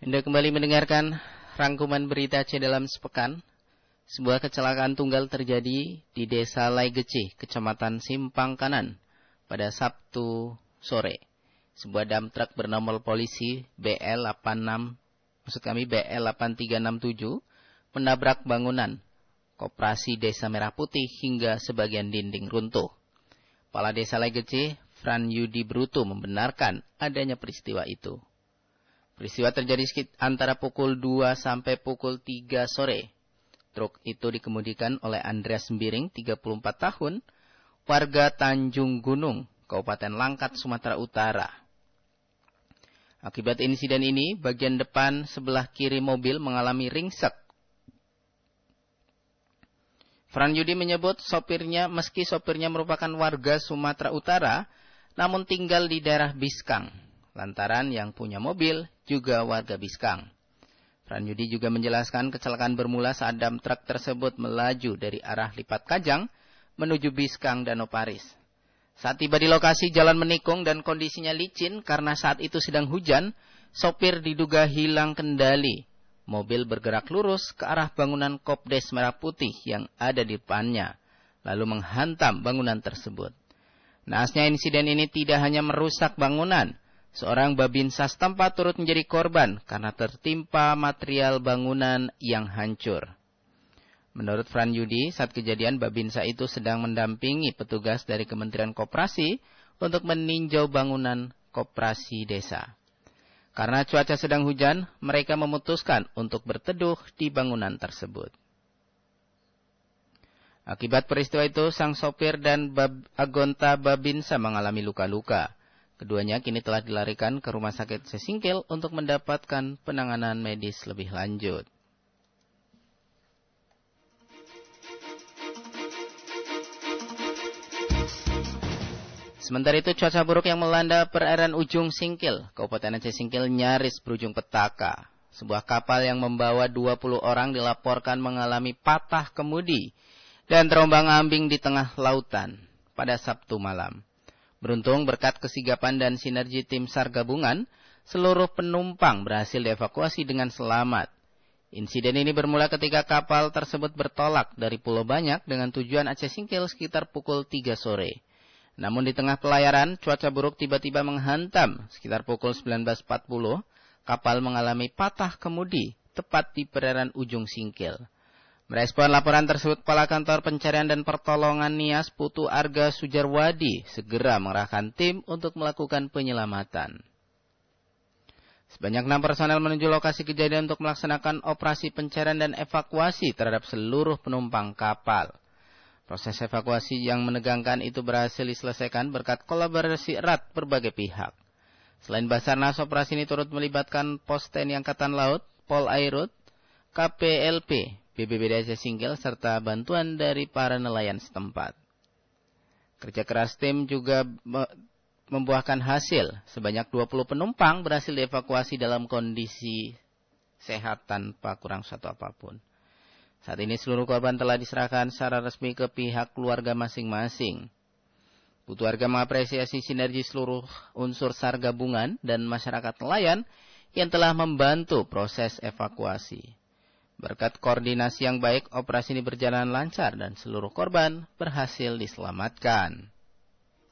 Anda kembali mendengarkan rangkuman berita C dalam sepekan. Sebuah kecelakaan tunggal terjadi di Desa Laigeci, Kecamatan Simpang Kanan pada Sabtu sore. Sebuah dump truck bernomor polisi BL8367 menabrak bangunan Koperasi Desa Merah Putih hingga sebagian dinding runtuh. Kepala Desa Laigeci, Fran Yudi Brutu, membenarkan adanya peristiwa itu. Peristiwa terjadi antara pukul 2 sampai pukul 3 sore. Truk itu dikemudikan oleh Andreas Sembiring, 34 tahun, warga Tanjung Gunung, Kabupaten Langkat, Sumatera Utara. Akibat insiden ini, bagian depan sebelah kiri mobil mengalami ringsek. Fran Yudi menyebut meski sopirnya merupakan warga Sumatera Utara, namun tinggal di daerah Biskang, lantaran yang punya mobil juga warga Biskang. Fran Yudi juga menjelaskan kecelakaan bermula saat dump truck tersebut melaju dari arah Lipat Kajang menuju Biskang Danau Paris. Saat tiba di lokasi, jalan menikung dan kondisinya licin karena saat itu sedang hujan. Sopir diduga hilang kendali. Mobil bergerak lurus ke arah bangunan Kopdes Merah Putih yang ada di depannya, lalu menghantam bangunan tersebut. Naasnya insiden ini tidak hanya merusak bangunan, seorang babinsa setempat turut menjadi korban karena tertimpa material bangunan yang hancur. Menurut Fran Yudi, saat kejadian babinsa itu sedang mendampingi petugas dari Kementerian Koperasi untuk meninjau bangunan koperasi desa. Karena cuaca sedang hujan, mereka memutuskan untuk berteduh di bangunan tersebut. Akibat peristiwa itu, sang sopir dan agonta babinsa mengalami luka-luka. Keduanya kini telah dilarikan ke Rumah Sakit Sesingkil untuk mendapatkan penanganan medis lebih lanjut. Sementara itu, cuaca buruk yang melanda perairan Ujung Singkil, Kabupaten Aceh Singkil, nyaris berujung petaka. Sebuah kapal yang membawa 20 orang dilaporkan mengalami patah kemudi dan terombang-ambing di tengah lautan pada Sabtu malam. Beruntung berkat kesigapan dan sinergi tim SAR gabungan, seluruh penumpang berhasil dievakuasi dengan selamat. Insiden ini bermula ketika kapal tersebut bertolak dari Pulau Banyak dengan tujuan Aceh Singkil sekitar pukul 3 sore. Namun di tengah pelayaran, cuaca buruk tiba-tiba menghantam. Sekitar pukul 19.40, kapal mengalami patah kemudi tepat di perairan Ujung Singkil. Merespon laporan tersebut, Kepala Kantor Pencarian dan Pertolongan Nias Putu Arga Sujarwadi segera mengerahkan tim untuk melakukan penyelamatan. Sebanyak 6 personel menuju lokasi kejadian untuk melaksanakan operasi pencarian dan evakuasi terhadap seluruh penumpang kapal. Proses evakuasi yang menegangkan itu berhasil diselesaikan berkat kolaborasi erat berbagai pihak. Selain Basarnas, operasi ini turut melibatkan Pos TNI Angkatan Laut, Pol Airut, KPLP, BPBD Aceh Singkil, serta bantuan dari para nelayan setempat. Kerja keras tim juga membuahkan hasil. Sebanyak 20 penumpang berhasil dievakuasi dalam kondisi sehat tanpa kurang suatu apapun. Saat ini seluruh korban telah diserahkan secara resmi ke pihak keluarga masing-masing. Putu Arga mengapresiasi sinergi seluruh unsur SAR gabungan dan masyarakat nelayan yang telah membantu proses evakuasi. Berkat koordinasi yang baik, operasi ini berjalan lancar dan seluruh korban berhasil diselamatkan.